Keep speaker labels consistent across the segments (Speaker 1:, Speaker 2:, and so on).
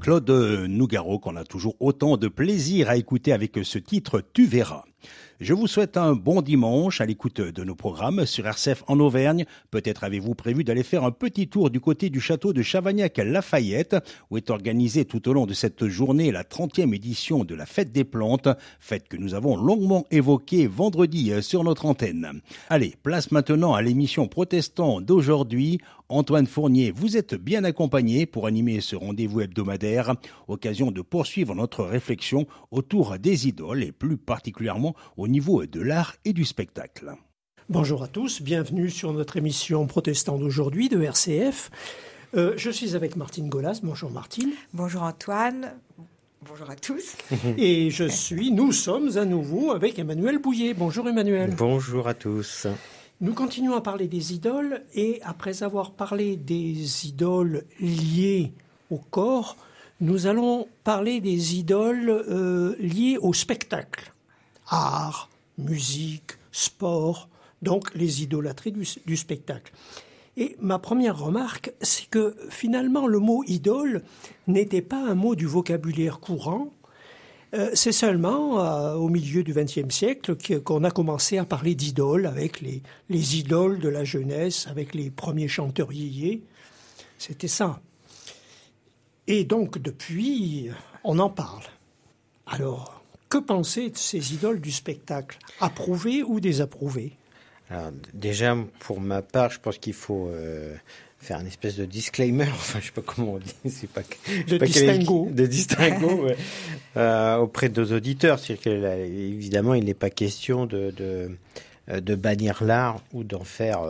Speaker 1: Claude Nougaro, qu'on a toujours autant de plaisir à écouter avec ce titre « Tu verras ». Je vous souhaite un bon dimanche à l'écoute de nos programmes sur RCF en Auvergne. Peut-être avez-vous prévu d'aller faire un petit tour du côté du château de Chavagnac-Lafayette, où est organisée tout au long de cette journée la 30e édition de la Fête des Plantes, fête que nous avons longuement évoquée vendredi sur notre antenne. Allez, place maintenant à l'émission Protestant d'aujourd'hui. Antoine Fournier, vous êtes bien accompagné pour animer ce rendez-vous hebdomadaire, occasion de poursuivre notre réflexion autour des idoles et plus particulièrement au niveau de l'art et du spectacle.
Speaker 2: Bonjour à tous, bienvenue sur notre émission Protestant d'aujourd'hui de RCF. Je suis avec Martine Golas. Bonjour Martine.
Speaker 3: Bonjour Antoine. Bonjour à tous.
Speaker 2: Et nous sommes à nouveau avec Emmanuel Bouillet. Bonjour Emmanuel.
Speaker 4: Bonjour à tous.
Speaker 2: Nous continuons à parler des idoles et après avoir parlé des idoles liées au corps, nous allons parler des idoles liées au spectacle. Art, musique, sport, donc les idolâtries du spectacle. Et ma première remarque, c'est que finalement le mot idole n'était pas un mot du vocabulaire courant. C'est seulement au milieu du XXe siècle qu'on a commencé à parler d'idoles avec les idoles de la jeunesse, avec les premiers chanteurs yéyés. C'était ça. Et donc depuis, on en parle. Alors, que penser de ces idoles du spectacle? Approuvées ou désapprouvées?
Speaker 4: Alors, déjà, pour ma part, je pense qu'il faut faire une espèce de disclaimer, enfin, je sais pas comment on dit, de distinguo auprès de nos auditeurs. C'est-à-dire que, évidemment, il n'est pas question de bannir l'art ou d'en faire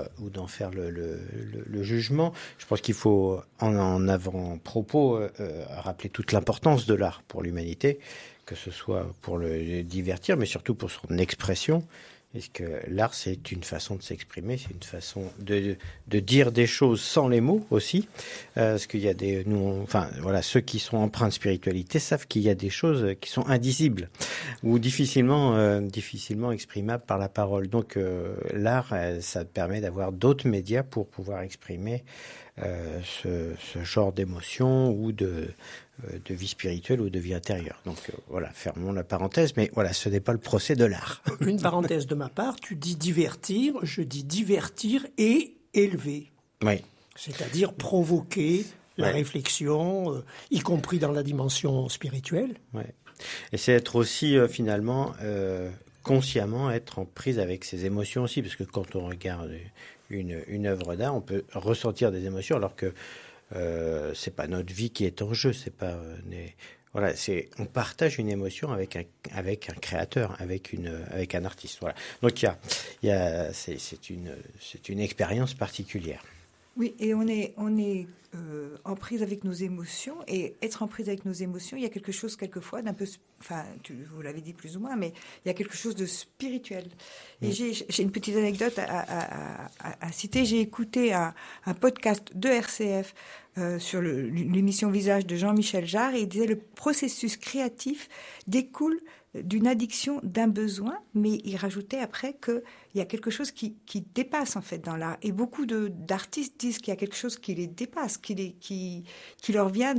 Speaker 4: le jugement. Je pense qu'il faut, en avant-propos, rappeler toute l'importance de l'art pour l'humanité, que ce soit pour le divertir, mais surtout pour son expression. Parce que l'art, c'est une façon de s'exprimer, c'est une façon de dire des choses sans les mots aussi. Parce qu'il y a ceux qui sont empreints de spiritualité savent qu'il y a des choses qui sont indicibles ou difficilement exprimables par la parole. Donc l'art, ça permet d'avoir d'autres médias pour pouvoir exprimer ce genre d'émotion ou de vie spirituelle ou de vie intérieure. Donc voilà, fermons la parenthèse, mais voilà, ce n'est pas le procès de l'art.
Speaker 2: Une parenthèse de ma part, tu dis divertir, je dis divertir et élever.
Speaker 4: Oui.
Speaker 2: C'est-à-dire provoquer la réflexion, y compris dans la dimension spirituelle.
Speaker 4: Oui. Et c'est être aussi finalement consciemment être en prise avec ses émotions aussi, parce que quand on regarde une œuvre d'art, on peut ressentir des émotions alors que c'est pas notre vie qui est en jeu, c'est pas on partage une émotion avec un créateur, avec un artiste. Voilà. Donc c'est une expérience particulière.
Speaker 3: Oui, et on est en prise avec nos émotions, et être en prise avec nos émotions, il y a quelque chose quelquefois d'un peu, vous l'avez dit plus ou moins, mais il y a quelque chose de spirituel. Et j'ai une petite anecdote à citer. J'ai écouté un podcast de RCF sur l'émission Visage de Jean-Michel Jarre, et il disait le processus créatif découle d'une addiction, d'un besoin, mais il rajoutait après qu'il y a quelque chose qui dépasse en fait dans l'art. Et beaucoup d'artistes disent qu'il y a quelque chose qui les dépasse, qui leur vient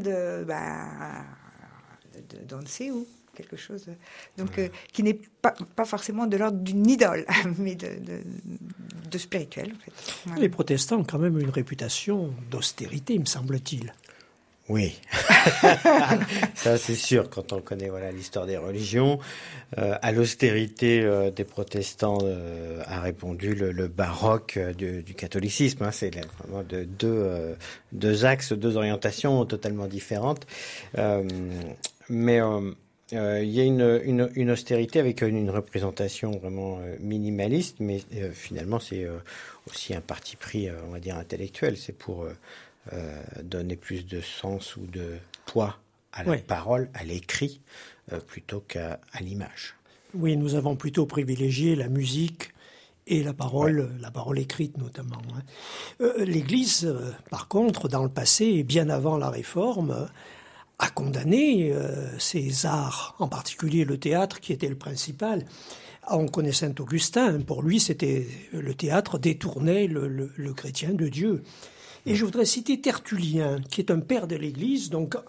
Speaker 3: d'on ne sait où, quelque chose. Donc qui n'est pas forcément de l'ordre d'une idole, mais de spirituel en fait. Voilà.
Speaker 2: Les protestants ont quand même une réputation d'austérité, me semble-t-il.
Speaker 4: Oui, ça c'est sûr quand on connaît l'histoire des religions. À l'austérité des protestants a répondu le baroque du catholicisme. C'est vraiment deux axes, deux orientations totalement différentes. Mais il y a une austérité avec une représentation vraiment minimaliste, mais finalement c'est aussi un parti pris, on va dire, intellectuel. C'est pour donner plus de sens ou de poids à la parole, à l'écrit, plutôt qu'à l'image.
Speaker 2: Oui, nous avons plutôt privilégié la musique et la parole écrite notamment. L'Église, par contre, dans le passé et bien avant la Réforme, a condamné ces arts, en particulier le théâtre qui était le principal. On connaît Saint Augustin, pour lui c'était le théâtre détournait le chrétien de Dieu. Et je voudrais citer Tertullien, qui est un père de l'Église, donc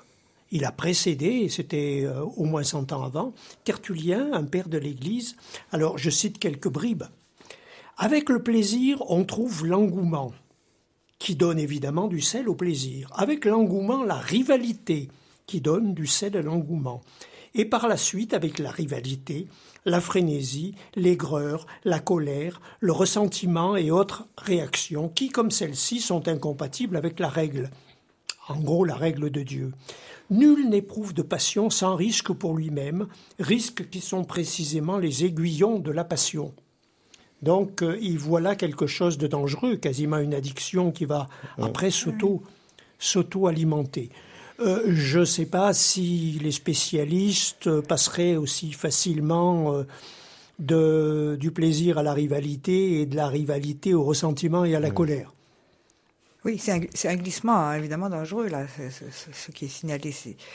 Speaker 2: Il a précédé, et c'était au moins 100 ans avant, Tertullien, un père de l'Église. Alors, je cite quelques bribes. « Avec le plaisir, on trouve l'engouement, qui donne évidemment du sel au plaisir. Avec l'engouement, la rivalité, qui donne du sel à l'engouement. Et par la suite, avec la rivalité, la frénésie, l'aigreur, la colère, le ressentiment et autres réactions qui, comme celles-ci, sont incompatibles avec la règle. En gros, la règle de Dieu. Nul n'éprouve de passion sans risque pour lui-même, risques qui sont précisément les aiguillons de la passion. » Donc, il voit là quelque chose de dangereux, quasiment une addiction qui va après s'auto-alimenter. Je ne sais pas si les spécialistes passeraient aussi facilement du plaisir à la rivalité et de la rivalité au ressentiment et à la colère.
Speaker 3: Oui, c'est un glissement évidemment dangereux, là, ce qui est signalé.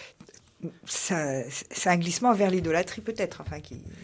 Speaker 3: C'est un glissement vers l'idolâtrie peut-être. Enfin,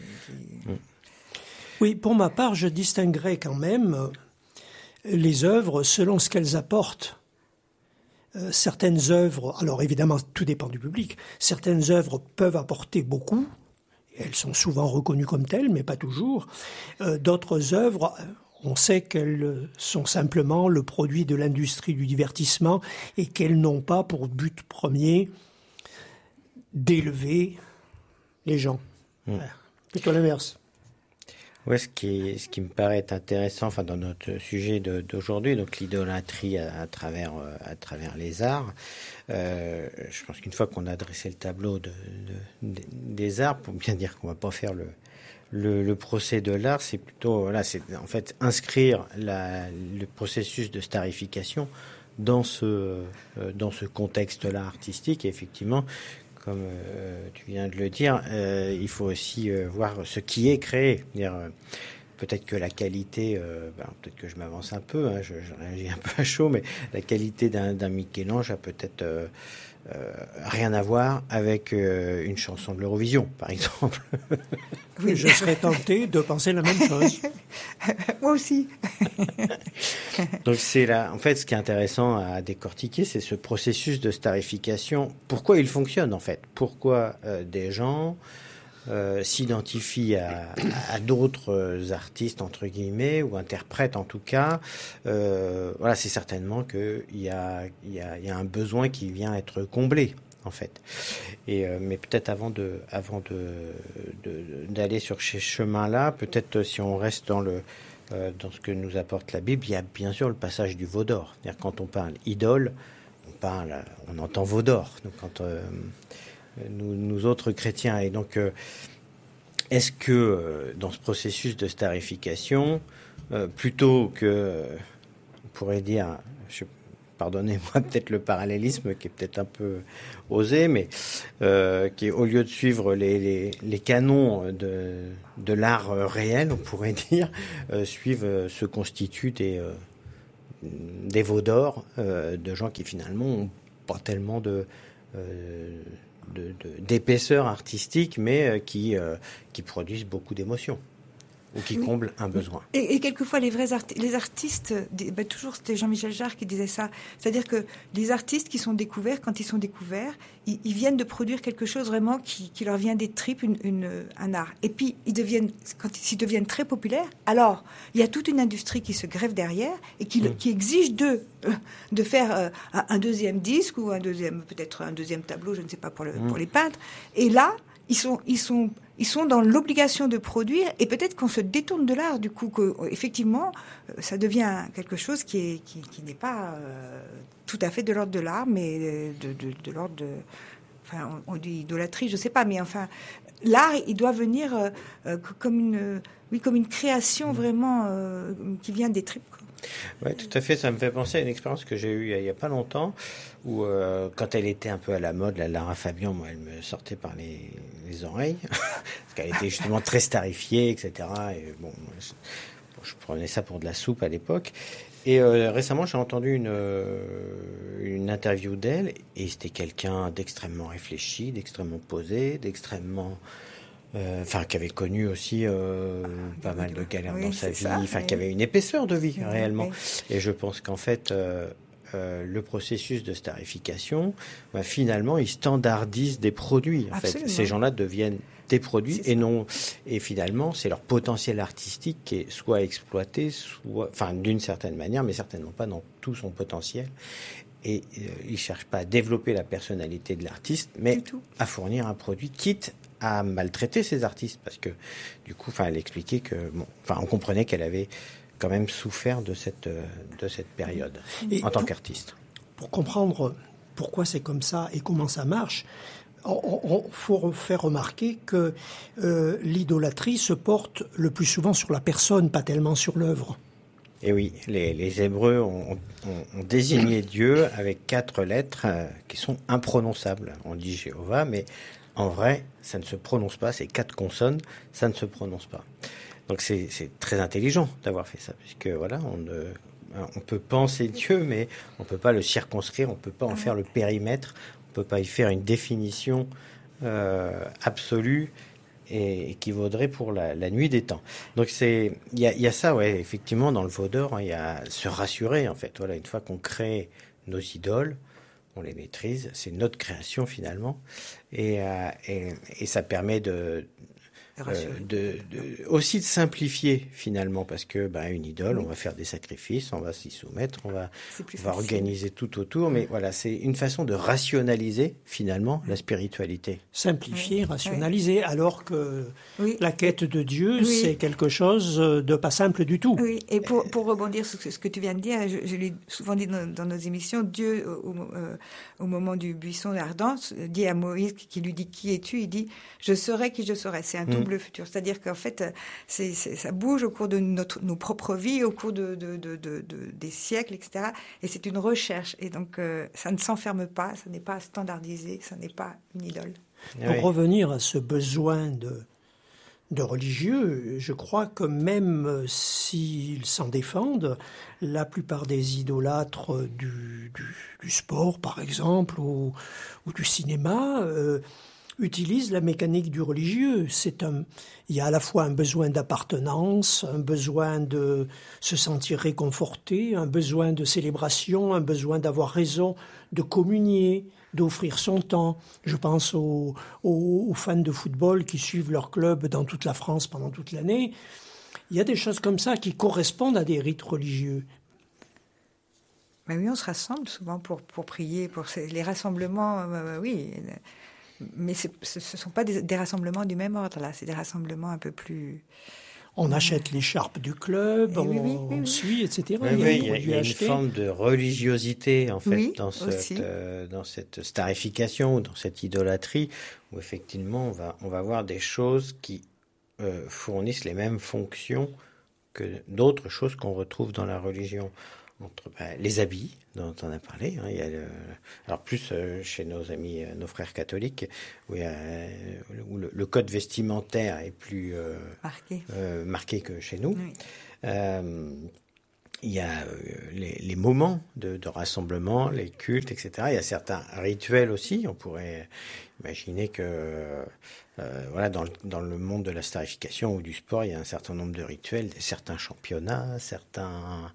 Speaker 2: Oui, pour ma part, je distinguerais quand même les œuvres selon ce qu'elles apportent. Certaines œuvres, alors évidemment tout dépend du public, certaines œuvres peuvent apporter beaucoup, elles sont souvent reconnues comme telles, mais pas toujours. D'autres œuvres, on sait qu'elles sont simplement le produit de l'industrie du divertissement et qu'elles n'ont pas pour but premier d'élever les gens. Voilà. Plutôt l'inverse.
Speaker 4: Ouais, ce qui me paraît intéressant, enfin, dans notre sujet d'aujourd'hui, donc l'idolâtrie à travers les arts. Je pense qu'une fois qu'on a dressé le tableau des arts, pour bien dire qu'on va pas faire le procès de l'art, c'est plutôt, c'est en fait inscrire le processus de starification dans ce contexte-là artistique. Et effectivement, comme tu viens de le dire, il faut aussi voir ce qui est créé. Peut-être que la qualité, peut-être que je m'avance un peu, je réagis un peu à chaud, mais la qualité d'un Michel-Ange a peut-être rien à voir avec une chanson de l'Eurovision, par exemple.
Speaker 2: Oui, je serais tenté de penser la même chose.
Speaker 3: Moi aussi.
Speaker 4: Donc en fait, ce qui est intéressant à décortiquer, c'est ce processus de starification. Pourquoi il fonctionne, en fait? Pourquoi des gens s'identifient à d'autres artistes, entre guillemets, ou interprètes en tout cas. C'est certainement qu'il y a un besoin qui vient être comblé, en fait. Mais peut-être avant d'aller sur ces chemins-là, peut-être si on reste dans ce que nous apporte la Bible, il y a bien sûr le passage du veau d'or. C'est-à-dire quand on parle idole, on entend veau d'or. Donc quand nous autres chrétiens, et donc est-ce que dans ce processus de starification, plutôt que, on pourrait dire, pardonnez-moi peut-être le parallélisme qui est peut-être un peu osé, mais qui est, au lieu de suivre les canons de l'art réel, on pourrait dire, se constituent des veaux d'or de gens qui finalement n'ont pas tellement d'épaisseur artistique, mais qui produisent beaucoup d'émotions ou qui comblent un besoin.
Speaker 3: Et quelquefois, les artistes, toujours c'était Jean-Michel Jarre qui disait ça, c'est-à-dire que les artistes qui sont découverts, quand ils sont découverts, ils viennent de produire quelque chose vraiment qui leur vient des tripes, un art. Et puis, quand ils deviennent très populaires, alors, il y a toute une industrie qui se greffe derrière et qui exige d'eux de faire un deuxième disque ou peut-être un deuxième tableau, je ne sais pas, pour les peintres. Et là, ils sont dans l'obligation de produire, et peut-être qu'on se détourne de l'art, du coup, effectivement, ça devient quelque chose qui n'est pas tout à fait de l'ordre de l'art, mais de l'ordre de... Enfin, on dit idolâtrie, je ne sais pas, mais enfin, l'art, il doit venir comme une création vraiment qui vient des tripes, quoi.
Speaker 4: Oui, tout à fait. Ça me fait penser à une expérience que j'ai eue il n'y a pas longtemps, où quand elle était un peu à la mode, la Lara Fabian, moi, elle me sortait par les oreilles, parce qu'elle était justement très starifiée, etc. Et bon, je prenais ça pour de la soupe à l'époque. Et récemment, j'ai entendu une interview d'elle, et c'était quelqu'un d'extrêmement réfléchi, d'extrêmement posé, d'extrêmement... qui avait connu aussi pas mal de galères dans sa vie, qui avait une épaisseur de vie réellement. Oui. Et je pense qu'en fait, le processus de starification, finalement, ils standardisent des produits. En fait. Ces gens-là deviennent des produits et finalement, c'est leur potentiel artistique qui est soit exploité, d'une certaine manière, mais certainement pas dans tout son potentiel. Et ils cherchent pas à développer la personnalité de l'artiste, mais à fournir un produit, quitte à maltraiter ces artistes, parce que du coup, elle expliquait que, on comprenait qu'elle avait quand même souffert de cette période en tant qu'artiste.
Speaker 2: Pour comprendre pourquoi c'est comme ça et comment ça marche, il faut faire remarquer que l'idolâtrie se porte le plus souvent sur la personne, pas tellement sur l'œuvre.
Speaker 4: Et oui, les Hébreux ont désigné Dieu avec 4 lettres qui sont imprononçables. On dit Jéhovah, mais en vrai, ça ne se prononce pas. C'est 4 consonnes, ça ne se prononce pas. Donc c'est très intelligent d'avoir fait ça, puisque voilà, on peut penser Dieu, mais on peut pas le circonscrire, on peut pas en faire le périmètre, on peut pas y faire une définition absolue et qui vaudrait pour la nuit des temps. Donc il y a ça, effectivement, dans le veau d'or, il y a se rassurer en fait. Voilà, une fois qu'on crée nos idoles, on les maîtrise, c'est notre création finalement, et ça permet aussi de simplifier finalement, parce que une idole, on va faire des sacrifices, on va s'y soumettre, on va organiser tout autour, mais voilà, c'est une façon de rationaliser finalement la spiritualité.
Speaker 2: Simplifier, rationaliser, alors que la quête de Dieu, c'est quelque chose de pas simple du tout.
Speaker 3: Oui, et pour rebondir sur ce que tu viens de dire, je l'ai souvent dit dans nos émissions, Dieu, au moment du buisson ardent, dit à Moïse, qui lui dit « Qui es-tu ?» Il dit « Je serai qui je serai ». C'est un double futur. C'est-à-dire qu'en fait, ça bouge au cours de nos propres vies, au cours des siècles, etc. Et c'est une recherche. Et donc, ça ne s'enferme pas, ça n'est pas standardisé, ça n'est pas une idole.
Speaker 2: Pour revenir à ce besoin de religieux, je crois que même s'ils s'en défendent, la plupart des idolâtres du sport, par exemple, ou du cinéma, utilisent la mécanique du religieux. Il y a à la fois un besoin d'appartenance, un besoin de se sentir réconforté, un besoin de célébration, un besoin d'avoir raison, de communier, d'offrir son temps. Je pense aux fans de football qui suivent leur club dans toute la France pendant toute l'année. Il y a des choses comme ça qui correspondent à des rites religieux.
Speaker 3: Mais oui, on se rassemble souvent pour prier, pour les rassemblements, oui. Mais ce ne sont pas des rassemblements du même ordre, là. C'est des rassemblements un peu plus...
Speaker 2: On achète l'écharpe du club, on suit, etc.
Speaker 4: Il y a une forme de religiosité, en fait, dans cette starification, dans cette idolâtrie, où effectivement, on va voir des choses qui fournissent les mêmes fonctions que d'autres choses qu'on retrouve dans la religion. Les habits dont on a parlé, il y a alors plus chez nos amis, nos frères catholiques, où le code vestimentaire est plus marqué que chez nous. Oui. Il y a les moments de rassemblement, les cultes, etc. Il y a certains rituels aussi. On pourrait imaginer que dans le monde de la starification ou du sport, il y a un certain nombre de rituels, certains championnats, certains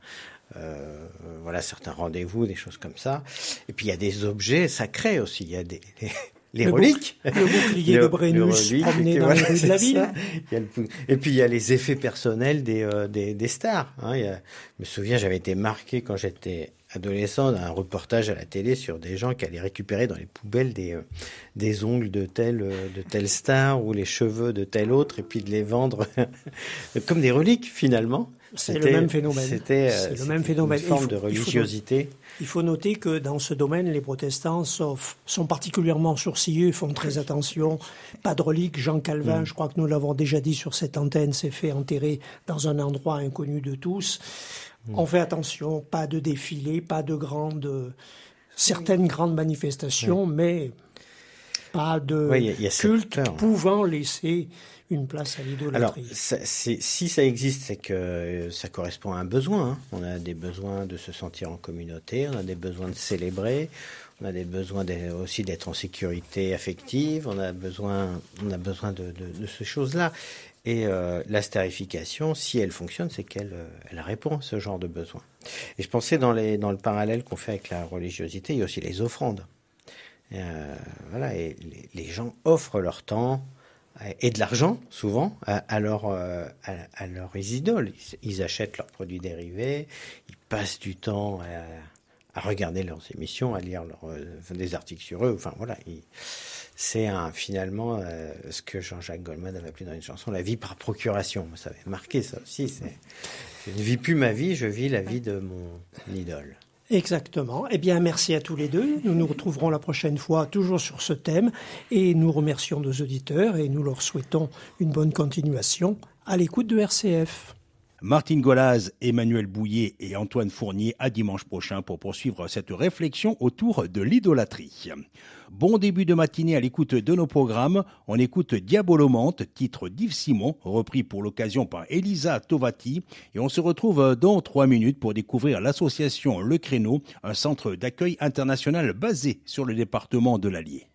Speaker 4: rendez-vous, des choses comme ça. Et puis il y a des objets sacrés aussi. Il y a les reliques.
Speaker 2: Le bouclier de Brennus promené dans les rues de la ville.
Speaker 4: Et puis il y a les effets personnels des stars. Je me souviens, j'avais été marqué quand j'étais adolescent d'un reportage à la télé sur des gens qui allaient récupérer dans les poubelles des ongles de telle star ou les cheveux de tel autre, et puis de les vendre comme des reliques finalement.
Speaker 2: C'est le même phénomène.
Speaker 4: C'était une forme de religiosité.
Speaker 2: Il faut noter que dans ce domaine, les protestants sont particulièrement sourcilleux, font très attention. Pas de reliques. Jean Calvin, je crois que nous l'avons déjà dit sur cette antenne, s'est fait enterrer dans un endroit inconnu de tous. On fait attention, pas de défilé, pas de certaines grandes manifestations, mais pas de culte pouvant laisser une place à l'idolâtrie.
Speaker 4: Alors, si ça existe, c'est que ça correspond à un besoin. On a des besoins de se sentir en communauté, on a des besoins de célébrer, On a des besoins aussi d'être en sécurité affective. On a besoin de ces choses-là. Et la starification, si elle fonctionne, c'est qu'elle répond à ce genre de besoins. Et je pensais dans le parallèle qu'on fait avec la religiosité, il y a aussi les offrandes. Voilà, et les gens offrent leur temps et de l'argent, souvent, à leurs idoles. Ils achètent leurs produits dérivés, ils passent du temps à regarder leurs émissions, à lire des articles sur eux. Enfin, voilà. C'est finalement ce que Jean-Jacques Goldman avait appelé dans une chanson, la vie par procuration. Ça avait marqué ça aussi. Je ne vis plus ma vie, je vis la vie de mon idole.
Speaker 2: Exactement. Eh bien, merci à tous les deux. Nous nous retrouverons la prochaine fois, toujours sur ce thème. Et nous remercions nos auditeurs et nous leur souhaitons une bonne continuation à l'écoute de RCF.
Speaker 1: Martine Golaz, Emmanuel Bouillet et Antoine Fournier à dimanche prochain pour poursuivre cette réflexion autour de l'idolâtrie. Bon début de matinée à l'écoute de nos programmes. On écoute Diabolomante, titre d'Yves Simon, repris pour l'occasion par Elisa Tovati. Et on se retrouve dans 3 minutes pour découvrir l'association Le Créneau, un centre d'accueil international basé sur le département de l'Allier.